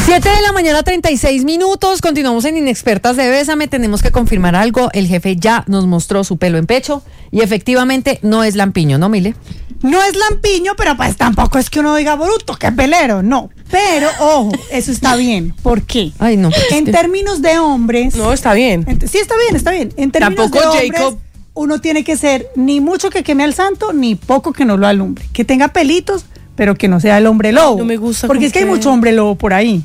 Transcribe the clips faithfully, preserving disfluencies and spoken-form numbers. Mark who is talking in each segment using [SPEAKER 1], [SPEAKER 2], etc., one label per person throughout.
[SPEAKER 1] siete de la mañana, treinta y seis minutos. Continuamos en Inexpertas de Bésame. Tenemos que confirmar algo. El jefe ya nos mostró su pelo en pecho y efectivamente no es lampiño, ¿no, Mile?
[SPEAKER 2] No es lampiño, pero pues tampoco es que uno diga bruto, que pelero, no. Pero, ojo, eso está bien. ¿Por qué?
[SPEAKER 1] Ay, no.
[SPEAKER 2] En
[SPEAKER 1] que...
[SPEAKER 2] términos de hombres...
[SPEAKER 3] No, está bien.
[SPEAKER 2] En, sí, está bien, está bien. En términos
[SPEAKER 3] Tampoco
[SPEAKER 2] de hombres,
[SPEAKER 3] Jacob...
[SPEAKER 2] uno tiene que ser ni mucho que queme al santo, ni poco que no lo alumbre. Que tenga pelitos, pero que no sea el hombre lobo.
[SPEAKER 3] No me gusta.
[SPEAKER 2] Porque es que hay mucho hombre lobo por ahí.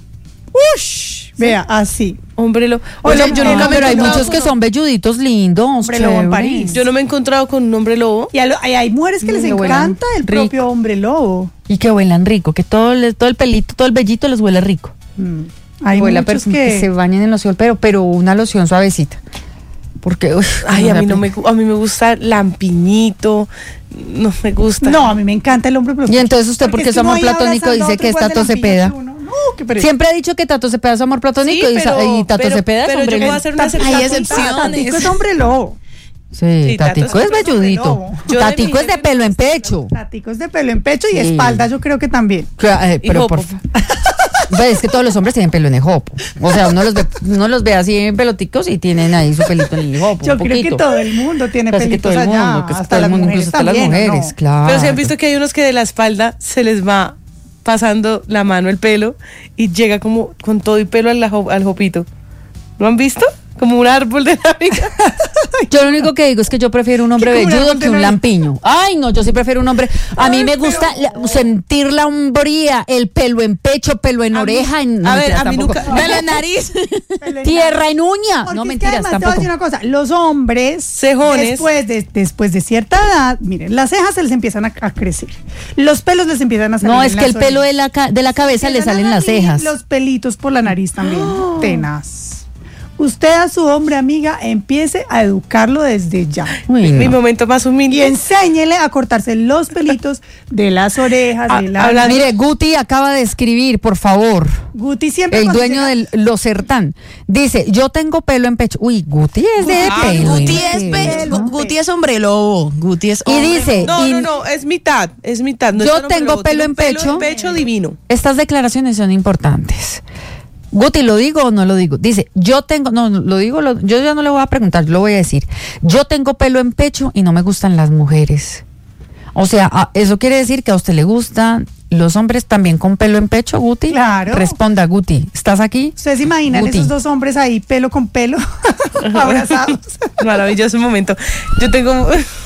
[SPEAKER 2] Ush, vea, así.
[SPEAKER 3] Hombre lobo.
[SPEAKER 2] Oye,
[SPEAKER 3] Oye, yo
[SPEAKER 2] no,
[SPEAKER 3] nunca
[SPEAKER 1] no,
[SPEAKER 3] me
[SPEAKER 1] pero hay
[SPEAKER 3] encontrado
[SPEAKER 1] muchos que
[SPEAKER 3] con-
[SPEAKER 1] son velluditos lindos.
[SPEAKER 2] Hombre lobo en
[SPEAKER 1] chévere.
[SPEAKER 2] París.
[SPEAKER 3] Yo no me he encontrado con un hombre lobo.
[SPEAKER 2] Y a lo- hay, hay mujeres que les
[SPEAKER 1] Que huelan
[SPEAKER 2] encanta el
[SPEAKER 1] rico.
[SPEAKER 2] propio hombre lobo.
[SPEAKER 1] Y que huelan rico, que todo el, todo el pelito, todo el vellito les huele rico.
[SPEAKER 2] Mm. Hay
[SPEAKER 1] Huele a
[SPEAKER 2] muchos
[SPEAKER 1] perfume, que...
[SPEAKER 2] que...
[SPEAKER 1] se bañen en loción, pero, pero una loción suavecita. Porque, uy,
[SPEAKER 3] Ay, a
[SPEAKER 1] me
[SPEAKER 3] mí no
[SPEAKER 1] apre-
[SPEAKER 3] me, gu- a mí me gusta lampiñito. No me gusta.
[SPEAKER 2] No, a mí me encanta el hombre lobo.
[SPEAKER 1] Y entonces usted, porque
[SPEAKER 2] es
[SPEAKER 1] es
[SPEAKER 2] que uno
[SPEAKER 1] amor
[SPEAKER 2] ahí
[SPEAKER 1] platónico,
[SPEAKER 2] abrazando a
[SPEAKER 1] dice
[SPEAKER 2] otro
[SPEAKER 1] que es
[SPEAKER 2] igual de
[SPEAKER 1] Tato
[SPEAKER 2] lampiño
[SPEAKER 1] Cepeda.
[SPEAKER 2] que uno. No, qué pereza.
[SPEAKER 1] Siempre ha dicho que Tato Cepeda es amor platónico
[SPEAKER 3] Sí,
[SPEAKER 1] y,
[SPEAKER 3] pero-
[SPEAKER 1] y Tato
[SPEAKER 3] pero-
[SPEAKER 1] Cepeda es
[SPEAKER 3] pero
[SPEAKER 1] hombre.
[SPEAKER 3] yo puedo hacer una
[SPEAKER 2] Tatico-
[SPEAKER 3] excepción.
[SPEAKER 4] Hay
[SPEAKER 2] Tatico-
[SPEAKER 4] excepciones.
[SPEAKER 2] Tatico es hombre lobo.
[SPEAKER 1] Sí,
[SPEAKER 3] Sí,
[SPEAKER 1] Tatico
[SPEAKER 3] Tato
[SPEAKER 1] es
[SPEAKER 3] es hombre
[SPEAKER 1] velludito.
[SPEAKER 2] lobo.
[SPEAKER 3] Yo de
[SPEAKER 1] Tatico
[SPEAKER 3] mi
[SPEAKER 1] es de
[SPEAKER 3] jefe
[SPEAKER 1] pelo
[SPEAKER 3] no
[SPEAKER 1] en
[SPEAKER 3] sé
[SPEAKER 1] pecho.
[SPEAKER 2] Tatico es de pelo en pecho y
[SPEAKER 1] Sí.
[SPEAKER 2] espalda, yo creo que también.
[SPEAKER 1] Claro, eh,
[SPEAKER 3] Y
[SPEAKER 1] pero
[SPEAKER 3] jopo.
[SPEAKER 1] por fa- Pues es que todos los hombres tienen pelo en el jopo. O sea, uno los ve, uno los ve así en peloticos y tienen ahí su pelito en el jopo.
[SPEAKER 2] Yo
[SPEAKER 1] un
[SPEAKER 2] creo que
[SPEAKER 1] poquito.
[SPEAKER 2] todo el mundo tiene
[SPEAKER 1] Casi que
[SPEAKER 2] pelitos
[SPEAKER 1] todo el
[SPEAKER 2] allá,
[SPEAKER 1] mundo, que
[SPEAKER 2] hasta
[SPEAKER 1] todo el
[SPEAKER 2] las
[SPEAKER 1] mundo,
[SPEAKER 2] mujeres
[SPEAKER 1] incluso hasta las
[SPEAKER 2] también, ¿o
[SPEAKER 1] mujeres,
[SPEAKER 2] no?
[SPEAKER 1] claro.
[SPEAKER 3] Pero si han visto que hay unos que de la espalda se les va pasando la mano el pelo y llega como con todo y pelo al, jo- al jopito. ¿Lo han visto? Como un árbol de Navidad.
[SPEAKER 1] Yo lo único que digo es que yo prefiero un hombre
[SPEAKER 2] Que como un
[SPEAKER 1] velludo
[SPEAKER 2] árbol de
[SPEAKER 1] que un
[SPEAKER 2] Navidad.
[SPEAKER 1] lampiño. Ay, no, yo sí prefiero un hombre. A mí
[SPEAKER 2] Ay,
[SPEAKER 1] me
[SPEAKER 2] pero
[SPEAKER 1] gusta la-
[SPEAKER 2] no.
[SPEAKER 1] sentir la hombría, el pelo en pecho, pelo en
[SPEAKER 3] A mí-
[SPEAKER 1] oreja. En, no,
[SPEAKER 3] a ver,
[SPEAKER 1] mentiras,
[SPEAKER 3] a mí
[SPEAKER 1] tampoco.
[SPEAKER 3] nunca-
[SPEAKER 4] Pelo en nariz.
[SPEAKER 1] Tierra en uña.
[SPEAKER 2] Porque
[SPEAKER 1] No,
[SPEAKER 2] es que
[SPEAKER 1] mentiras,
[SPEAKER 2] además te voy a
[SPEAKER 1] tampoco.
[SPEAKER 2] decir una cosa, los hombres
[SPEAKER 3] Cejones.
[SPEAKER 2] después de, después de cierta edad, miren, las cejas se les empiezan a, a crecer, los pelos les empiezan a salir.
[SPEAKER 1] No,
[SPEAKER 2] en
[SPEAKER 1] es que
[SPEAKER 2] las
[SPEAKER 1] el pelo de
[SPEAKER 2] orejas.
[SPEAKER 1] la, ca- de la cabeza le
[SPEAKER 2] Empiezan
[SPEAKER 1] salen
[SPEAKER 2] a
[SPEAKER 1] las
[SPEAKER 2] salir
[SPEAKER 1] cejas.
[SPEAKER 2] Los pelitos por la nariz también, tenaz. Usted a su hombre, amiga, empiece a educarlo desde ya.
[SPEAKER 1] Uy,
[SPEAKER 3] Mi
[SPEAKER 1] no.
[SPEAKER 3] momento más
[SPEAKER 2] Y
[SPEAKER 3] humilde.
[SPEAKER 2] enséñele a cortarse los pelitos de las orejas,
[SPEAKER 3] Ah,
[SPEAKER 2] de la...
[SPEAKER 3] hablando-
[SPEAKER 1] Mire, Guti acaba de escribir, por favor.
[SPEAKER 2] Guti siempre...
[SPEAKER 1] El
[SPEAKER 2] cuando
[SPEAKER 1] dueño
[SPEAKER 2] llega-
[SPEAKER 1] del Losertán. Dice, yo tengo pelo en pecho. Uy, Guti es de
[SPEAKER 3] Ah,
[SPEAKER 1] pelo.
[SPEAKER 4] Guti
[SPEAKER 1] en
[SPEAKER 4] es, pe-
[SPEAKER 1] pecho.
[SPEAKER 4] Gu- Guti es hombre lobo. Guti es
[SPEAKER 1] Y
[SPEAKER 4] hombre
[SPEAKER 1] dice,
[SPEAKER 3] No,
[SPEAKER 1] y
[SPEAKER 3] no, no, es mitad, es mitad. No
[SPEAKER 1] Yo
[SPEAKER 3] es tan hombre
[SPEAKER 1] tengo
[SPEAKER 3] lobo,
[SPEAKER 1] pelo
[SPEAKER 3] tiene
[SPEAKER 1] en
[SPEAKER 3] un pelo
[SPEAKER 1] pecho.
[SPEAKER 3] en pecho divino.
[SPEAKER 1] estas declaraciones son importantes. Guti, ¿lo digo o no lo digo? Dice, yo tengo, no, no, lo digo, lo- yo ya no le voy a preguntar, yo lo voy a decir. Yo tengo pelo en pecho y no me gustan las mujeres. O sea, a- eso quiere decir que a usted le gustan los hombres también con pelo en pecho, Guti.
[SPEAKER 2] Claro.
[SPEAKER 1] Responda, Guti. ¿Estás aquí?
[SPEAKER 2] ¿Ustedes se imaginan
[SPEAKER 1] Guti.
[SPEAKER 2] esos dos hombres ahí, pelo con pelo, abrazados?
[SPEAKER 3] Maravilloso momento. Yo tengo.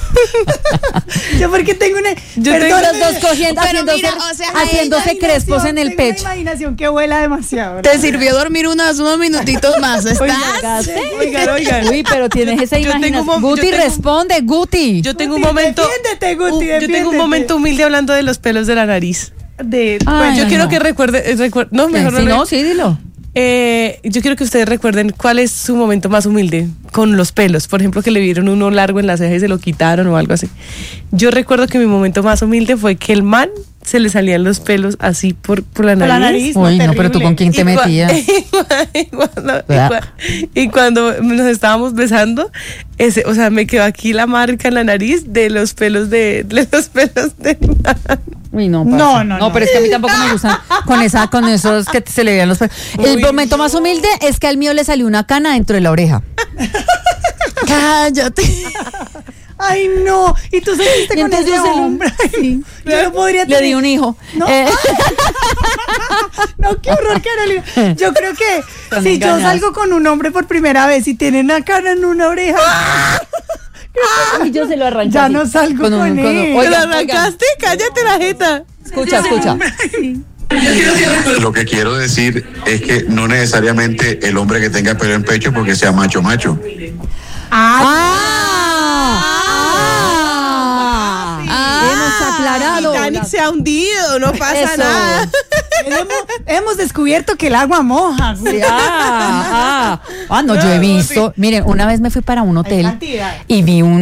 [SPEAKER 2] Yo porque tengo una...
[SPEAKER 3] Yo
[SPEAKER 2] perdóname,
[SPEAKER 3] tengo
[SPEAKER 1] Los dos cogiendo,
[SPEAKER 4] Pero
[SPEAKER 1] haciéndose,
[SPEAKER 4] mira, o sea,
[SPEAKER 1] haciéndose
[SPEAKER 2] tengo una
[SPEAKER 1] crespos en el
[SPEAKER 2] imaginación,
[SPEAKER 1] pecho.
[SPEAKER 2] Tengo una imaginación que vuela demasiado.
[SPEAKER 4] Te sirvió dormir unos, unos minutitos más. ¿Estás?
[SPEAKER 3] Oigan, oigan.
[SPEAKER 1] Uy, pero tienes esa
[SPEAKER 3] Yo tengo
[SPEAKER 1] imaginación.
[SPEAKER 3] un mo-
[SPEAKER 1] Guti,
[SPEAKER 3] yo tengo-
[SPEAKER 1] responde, Guti.
[SPEAKER 3] Yo tengo un
[SPEAKER 2] Guti,
[SPEAKER 3] momento.
[SPEAKER 2] defiéndete, Guti,
[SPEAKER 3] un- yo tengo
[SPEAKER 2] defiéndete.
[SPEAKER 3] un momento humilde hablando de los pelos de la nariz.
[SPEAKER 2] De,
[SPEAKER 1] Ay,
[SPEAKER 2] bueno,
[SPEAKER 3] Yo
[SPEAKER 1] no,
[SPEAKER 3] quiero
[SPEAKER 1] no.
[SPEAKER 3] que recuerde, eh, recuer- no, mejor
[SPEAKER 1] Si
[SPEAKER 3] no.
[SPEAKER 1] no, sí, dilo.
[SPEAKER 3] Eh, yo quiero que ustedes recuerden cuál es su momento más humilde con los pelos. Por ejemplo, que le vieron uno largo en la ceja y se lo quitaron o algo así. Yo recuerdo que mi momento más humilde fue que el man se le salían los pelos así por, por la
[SPEAKER 2] Por
[SPEAKER 3] nariz.
[SPEAKER 2] la nariz.
[SPEAKER 1] Uy,
[SPEAKER 2] no,
[SPEAKER 1] no, pero tú
[SPEAKER 2] terrible.
[SPEAKER 1] con quién te
[SPEAKER 3] Y cua-
[SPEAKER 1] metías.
[SPEAKER 3] y cua- y cuando, y
[SPEAKER 1] Ah.
[SPEAKER 3] cua- y cuando nos estábamos besando, ese, o sea, me quedó aquí la marca en la nariz de los pelos de, de los pelos de man.
[SPEAKER 1] Uy, no,
[SPEAKER 2] No,
[SPEAKER 1] parce.
[SPEAKER 2] no, no.
[SPEAKER 1] pero es que a mí tampoco me gustan con esa, con esos que se le vean los pelos. El
[SPEAKER 3] Uy,
[SPEAKER 1] momento más humilde es que al mío le salió una cana dentro de la oreja.
[SPEAKER 4] Cállate.
[SPEAKER 2] Ay, no. Y tú saliste
[SPEAKER 1] Y
[SPEAKER 2] con
[SPEAKER 1] entonces
[SPEAKER 2] ese
[SPEAKER 1] yo se lo-
[SPEAKER 2] hombre. Ay, yo no podría
[SPEAKER 1] Le
[SPEAKER 2] tener-
[SPEAKER 1] di un hijo.
[SPEAKER 2] No.
[SPEAKER 1] Eh,
[SPEAKER 2] No, qué horror, Carolina. Yo creo que
[SPEAKER 1] Están
[SPEAKER 2] si yo
[SPEAKER 1] engañadas.
[SPEAKER 2] salgo con un hombre por primera vez y tiene una cara en una oreja,
[SPEAKER 1] y yo se lo arranqué.
[SPEAKER 2] ya
[SPEAKER 1] así.
[SPEAKER 2] no salgo con,
[SPEAKER 1] un-
[SPEAKER 2] él.
[SPEAKER 3] ¿Te lo
[SPEAKER 1] Oigan, oigan,
[SPEAKER 3] arrancaste? Cállate la jeta.
[SPEAKER 1] escucha, escucha.
[SPEAKER 5] Lo que quiero decir es que no necesariamente el hombre que tenga pelo en pecho porque sea macho macho.
[SPEAKER 1] ¡Ah! Ah, hemos aclarado.
[SPEAKER 3] Titanic se ha hundido, no pasa
[SPEAKER 1] Eso.
[SPEAKER 3] nada.
[SPEAKER 2] hemos, hemos descubierto que el agua moja. güey.
[SPEAKER 1] Sí, ah, ah. Ah, no, yo he visto. Miren, una vez me fui para un hotel
[SPEAKER 2] cantidad.
[SPEAKER 1] y vi un